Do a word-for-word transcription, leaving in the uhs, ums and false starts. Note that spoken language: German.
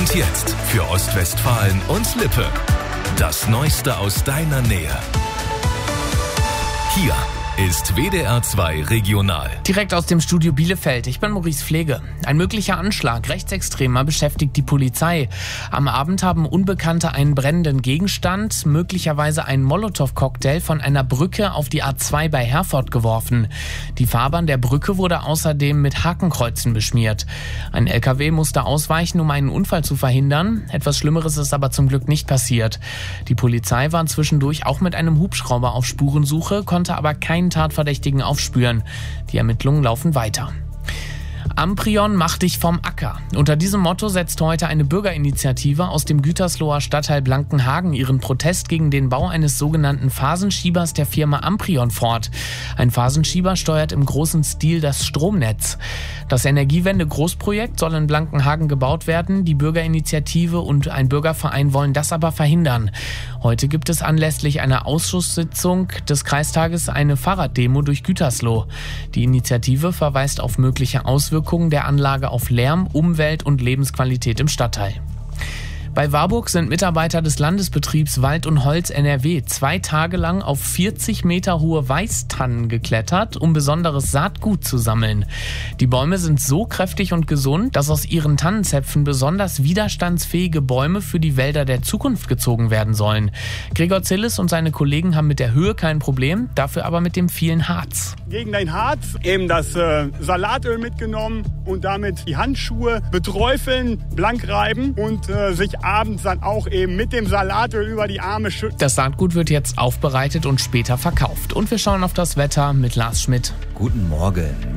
Und jetzt für Ostwestfalen und Lippe. Das Neueste aus deiner Nähe. Hier ist W D R zwei Regional. Direkt aus dem Studio Bielefeld. Ich bin Maurice Pflege. Ein möglicher Anschlag Rechtsextremer beschäftigt die Polizei. Am Abend haben Unbekannte einen brennenden Gegenstand, möglicherweise einen Molotow-Cocktail, von einer Brücke auf die A zwei bei Herford geworfen. Die Fahrbahn der Brücke wurde außerdem mit Hakenkreuzen beschmiert. Ein L K W musste ausweichen, um einen Unfall zu verhindern. Etwas Schlimmeres ist aber zum Glück nicht passiert. Die Polizei war zwischendurch auch mit einem Hubschrauber auf Spurensuche, konnte aber keinen Tatverdächtigen aufspüren. Die Ermittlungen laufen weiter. Amprion, mach dich vom Acker. Unter diesem Motto setzt heute eine Bürgerinitiative aus dem Gütersloher Stadtteil Blankenhagen ihren Protest gegen den Bau eines sogenannten Phasenschiebers der Firma Amprion fort. Ein Phasenschieber steuert im großen Stil das Stromnetz. Das Energiewende-Großprojekt soll in Blankenhagen gebaut werden. Die Bürgerinitiative und ein Bürgerverein wollen das aber verhindern. Heute gibt es anlässlich einer Ausschusssitzung des Kreistages eine Fahrraddemo durch Gütersloh. Die Initiative verweist auf mögliche Auswirkungen der Anlage auf Lärm, Umwelt und Lebensqualität im Stadtteil. Bei Warburg sind Mitarbeiter des Landesbetriebs Wald und Holz N R W zwei Tage lang auf vierzig Meter hohe Weißtannen geklettert, um besonderes Saatgut zu sammeln. Die Bäume sind so kräftig und gesund, dass aus ihren Tannenzäpfen besonders widerstandsfähige Bäume für die Wälder der Zukunft gezogen werden sollen. Gregor Zillis und seine Kollegen haben mit der Höhe kein Problem, dafür aber mit dem vielen Harz. Gegen dein Harz eben das äh, Salatöl mitgenommen und damit die Handschuhe beträufeln, blank reiben und äh, sich abends dann auch eben mit dem Salatöl über die Arme schütten. Das Saatgut wird jetzt aufbereitet und später verkauft. Und wir schauen auf das Wetter mit Lars Schmidt. Guten Morgen.